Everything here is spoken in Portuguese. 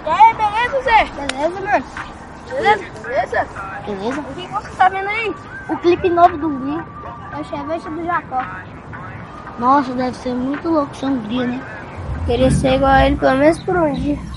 E aí, beleza, Zé? Beleza, mano? Beleza? Beleza? O que você tá vendo aí? O clipe novo do Hungria. É o Chevette do Jacó. Nossa, deve ser muito louco esse Hungria, né? Queria ser igual a ele pelo menos por um dia.